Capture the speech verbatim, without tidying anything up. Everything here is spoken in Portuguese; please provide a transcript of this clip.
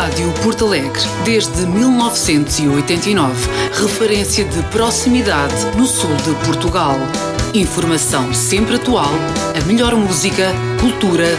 Rádio Porto Alegre, desde mil novecentos e oitenta e nove, referência de proximidade no sul de Portugal. Informação sempre atual, a melhor música, cultura